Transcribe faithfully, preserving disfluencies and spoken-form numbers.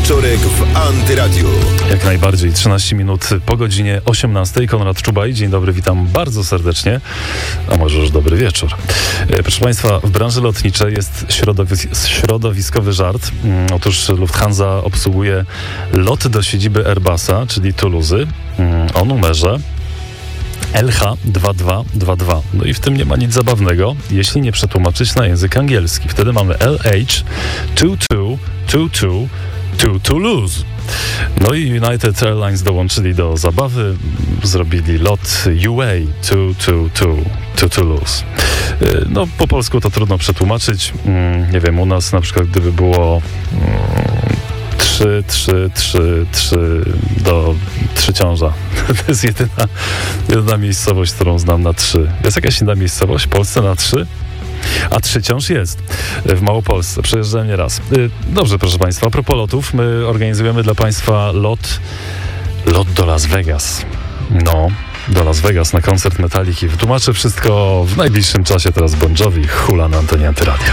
Wieczorek w Antyradiu. Jak najbardziej. trzynaście minut po godzinie osiemnastej. Konrad Czubaj. Dzień dobry, witam bardzo serdecznie. A może już dobry wieczór. Proszę Państwa, w branży lotniczej jest środowis- środowiskowy żart. Otóż Lufthansa obsługuje lot do siedziby Airbusa, czyli Toulouse, o numerze L H dwa dwa dwa dwa. No i w tym nie ma nic zabawnego, jeśli nie przetłumaczyć na język angielski. Wtedy mamy L H dwa dwa dwa dwa to Toulouse. No i United Airlines dołączyli do zabawy, zrobili lot U A dwa dwa dwa to Toulouse. No po polsku to trudno przetłumaczyć. Nie wiem, u nas na przykład gdyby było trzy, trzy, trzy, trzy do Trzyciąża. To jest jedyna, jedyna miejscowość, którą znam na trzy. Jest jakaś inna miejscowość w Polsce na trzy? A Trzyciąż jest w Małopolsce. Przejeżdżałem nieraz. Dobrze, proszę Państwa, a propos lotów, my organizujemy dla Państwa lot, lot do Las Vegas. No, do Las Vegas na koncert Metaliki. Wytłumaczę wszystko w najbliższym czasie. Teraz Bon Jovi, hula na antenie Antyradia.